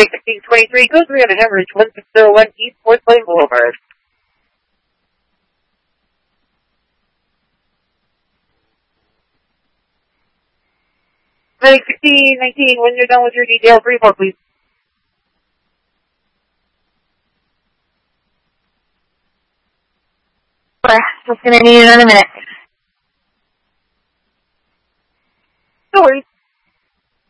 Medic 1623, go 3 on average 1601 East Fort Plain Boulevard. Medic 1619, when you're done with your details, report, please. Just gonna need another minute.